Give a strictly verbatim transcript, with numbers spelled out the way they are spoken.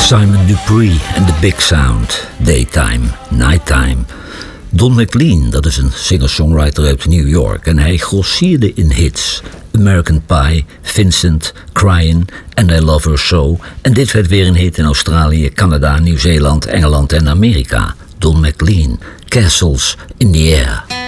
Simon Dupree en The Big Sound. Daytime, Nighttime. Don McLean, dat is een singer-songwriter uit New York en hij grossierde in hits. American Pie, Vincent, Crying and I Love Her So. En dit werd weer een hit in Australië, Canada, Nieuw-Zeeland, Engeland en Amerika. Don McLean, Castles in the Air.